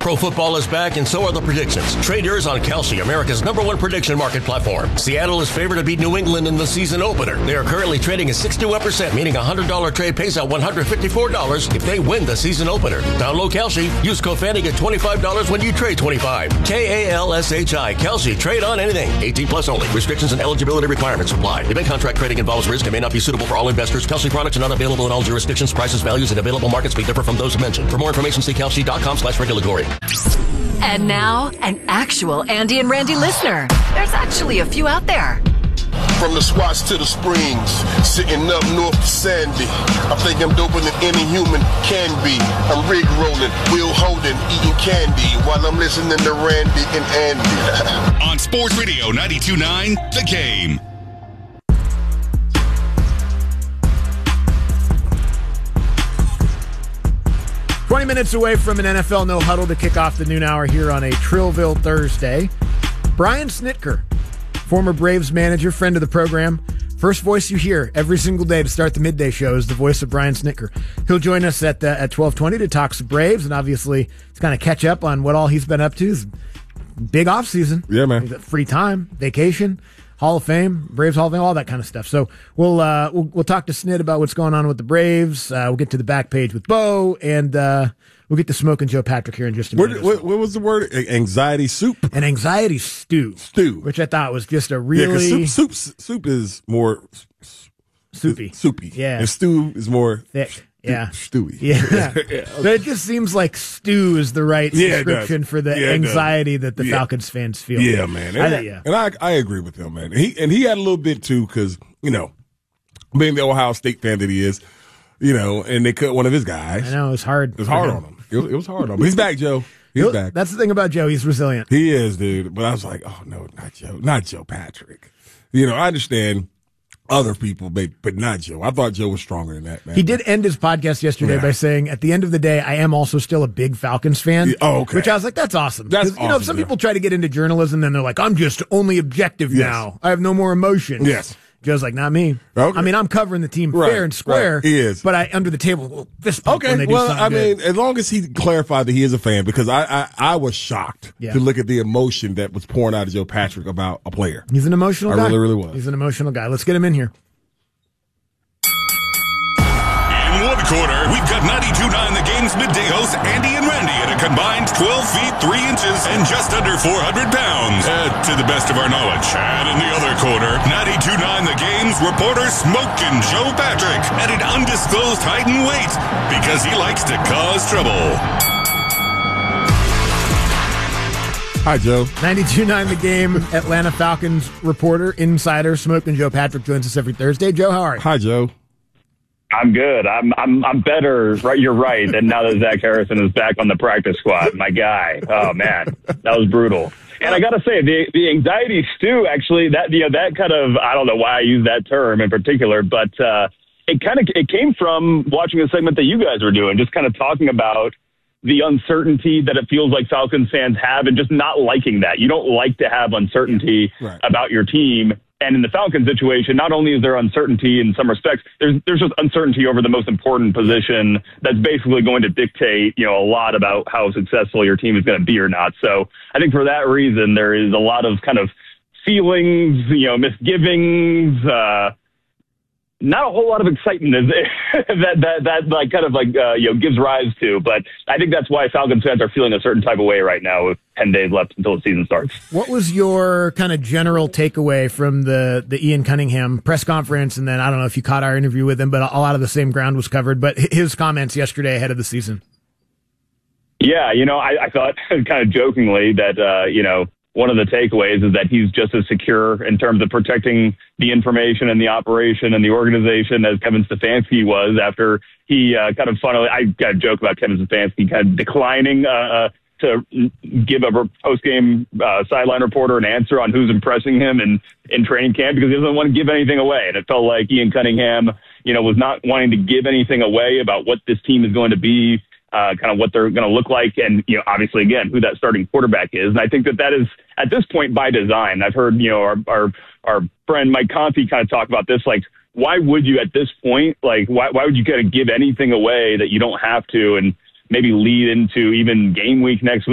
Pro football is back, and so are the predictions. Trade yours on Kalshi, America's #1 prediction market platform. Seattle is favored to beat New England in the season opener. They are currently trading at 61%, meaning a $100 trade pays out $154 if they win the season opener. Download Kalshi. Use code FANNY, get $25 when you trade $25. KALSHI. Kalshi. Trade on anything. 18 plus only. Restrictions and eligibility requirements apply. Event contract trading involves risk and may not be suitable for all investors. Kalshi products are not available in all jurisdictions. Prices, values, and available markets may differ from those mentioned. For more information, see kalshi.com/regulatory. And now, an actual Andy and Randy listener. There's actually a few out there. From the Swats to the Springs, sitting up north to Sandy. I think I'm doper than any human can be. I'm rig rolling, wheel holding, eating candy while I'm listening to Randy and Andy. On Sports Radio 92.9, The Game. Minutes away from an NFL No Huddle to kick off the noon hour here on a Trillville Thursday. Brian Snitker, former Braves manager, friend of the program. First voice you hear every single day to start the midday show is the voice of Brian Snitker. He'll join us at 12:20 to talk some Braves and obviously to kind of catch up on what all he's been up to. It's big off season. Yeah, man. Free time, vacation, Hall of Fame, Braves Hall of Fame, all that kind of stuff. So we'll talk to Snit about what's going on with the Braves. We'll get to the back page with Bo, and we'll get to Smoking Joe Patrick here in just a minute. What was the word? Anxiety soup? An anxiety stew. Which I thought was just a really... Yeah, because soup is more... Soupy. Soupy. Yeah. And stew is more... thick. Yeah. Stewy. Yeah. But it just seems like stew is the right description for the anxiety that the Falcons fans feel. Yeah, man. And I agree with him, man. He had a little bit too, because, being the Ohio State fan that he is, and they cut one of his guys. I know, it was hard. It was hard on him. It was hard on him. He's back, Joe. He's back. That's the thing about Joe. He's resilient. He is, dude. But I was like, oh, no, not Joe. Not Joe Patrick. I understand other people, but not Joe. I thought Joe was stronger than that, man. He did end his podcast yesterday by saying, at the end of the day, I am also still a big Falcons fan. Yeah, oh, okay. Which I was like, that's awesome. That's awesome. Some people try to get into journalism and they're like, I'm just only objective now. I have no more emotions. Yes. Joe's like, not me. Okay. I mean, I'm covering the team fair and square. He is. But I, under the table, fist pump when they do something good. As long as he clarified that he is a fan, because I was shocked to look at the emotion that was pouring out of Joe Patrick about a player. He's an emotional guy. I really was. He's an emotional guy. Let's get him in here. In one quarter, we've got 92.9 The Game's midday hosts Andy and Randy at a combined 12 feet 3 inches and just under 400 pounds, to the best of our knowledge. And in the other quarter, 92.9 The Game's reporter Smoking Joe Patrick at an undisclosed height and weight because he likes to cause trouble. Hi, Joe. 92.9 The Game, Atlanta Falcons reporter, insider, Smoking Joe Patrick joins us every Thursday. Joe, how are you? Hi, Joe. I'm good. I'm better. Right, you're right. And now that Zach Harrison is back on the practice squad, my guy. Oh man, that was brutal. And I got to say, the anxiety stew, actually, that kind of, I don't know why I use that term in particular, but it came from watching a segment that you guys were doing, just kind of talking about the uncertainty that it feels like Falcons fans have, and just not liking that. You don't like to have uncertainty about your team. And in the Falcons situation, not only is there uncertainty in some respects, there's just uncertainty over the most important position that's basically going to dictate, a lot about how successful your team is going to be or not. So I think for that reason, there is a lot of kind of feelings, misgivings, not a whole lot of excitement that gives rise to. But I think that's why Falcons fans are feeling a certain type of way right now with 10 days left until the season starts. What was your kind of general takeaway from the Ian Cunningham press conference? And then I don't know if you caught our interview with him, but a lot of the same ground was covered. But his comments yesterday ahead of the season. Yeah, I thought kind of jokingly that, one of the takeaways is that he's just as secure in terms of protecting the information and the operation and the organization as Kevin Stefanski was after he kind of funnily, I got a joke about Kevin Stefanski kind of declining to give a post-game sideline reporter an answer on who's impressing him in training camp because he doesn't want to give anything away. And it felt like Ian Cunningham, was not wanting to give anything away about what this team is going to be, kind of what they're going to look like, and obviously again who that starting quarterback is. And I think that is at this point by design. I've heard our friend Mike Conti kind of talk about this. Like, why would you at this point? Like, why would you kind of give anything away that you don't have to, and maybe lead into even game week next week?